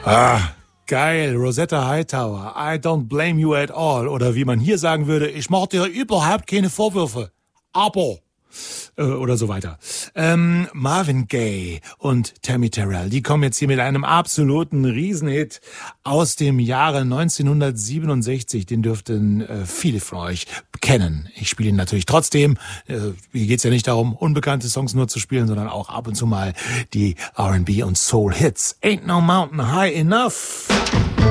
Ah, geil. Rosetta Hightower. I don't blame you at all. Oder wie man hier sagen würde, ich mache dir überhaupt keine Vorwürfe. Aber. Oder so weiter. Marvin Gaye und Tammy Terrell, die kommen jetzt hier mit einem absoluten Riesenhit aus dem Jahre 1967. Den dürften viele von euch kennen. Ich spiele ihn natürlich trotzdem. Hier geht's ja nicht darum, unbekannte Songs nur zu spielen, sondern auch ab und zu mal die R&B und Soul Hits. Ain't no mountain high enough.